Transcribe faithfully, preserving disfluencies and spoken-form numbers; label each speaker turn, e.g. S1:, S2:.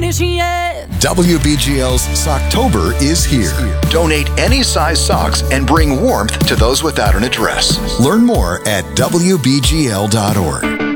S1: is here.
S2: W B G L's Socktober is here. Donate any size socks and bring warmth to those without an address. Learn more at W B G L dot org.